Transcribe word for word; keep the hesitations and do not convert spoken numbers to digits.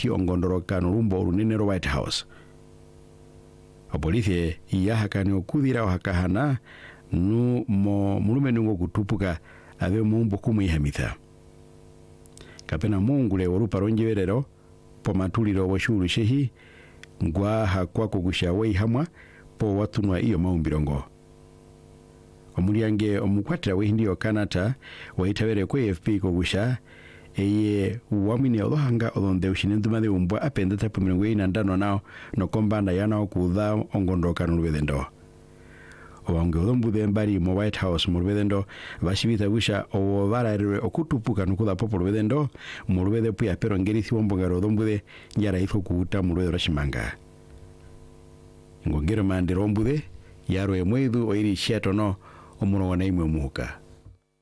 iti ongondorokano rumbo urunene ro White House. Apolisi yahakani okuthira ohakahana nu mo mulume nungo kutupuka ave mumbo kumuihamitha. Kapena mungule waruparonjeverero pomatuliro washuru shehi ngwa hakwa kugusha wei hamwa po watunwa iyo maumbirongo. Omuliange omukwatira wehindi o Kanata waitavere kwa A F P kugusha eye uwamini olohanga olonde ushinendumade umbwa apenda tapu mirongo ina ndano nao no kombanda yana okudha ongondoka nulwedendo. Owange olombude mbari mo White House mulwedendo bashibita gusha owararire okutupuka nukula popo lwedendo mulwede puya pero ngerithi wombogaro olombude nyara ifo kuuta mulwede rashimanga. Ngongero mandiro ombude yaro emwedu oiri shiatono omurongo na imwe muhuka.